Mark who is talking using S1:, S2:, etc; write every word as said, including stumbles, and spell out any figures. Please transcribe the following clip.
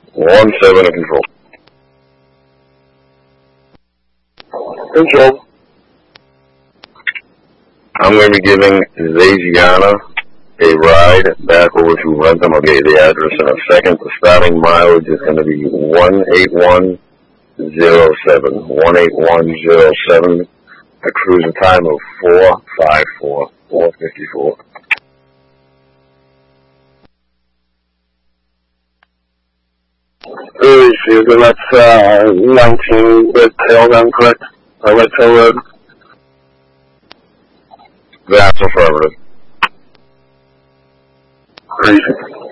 S1: One seven to control.
S2: Control.
S1: I'm going to be giving Zaziana a ride back over to Rentham. I'll get you the address in a second. The starting mileage is going to be one eight one zero seven. one eight one zero seven. A cruising time of four five four. four fifty-four.
S2: Early season, that's uh, nineteen Red Tail Run, correct? Or Red Tail Road?
S1: That's affirmative.
S2: Crazy.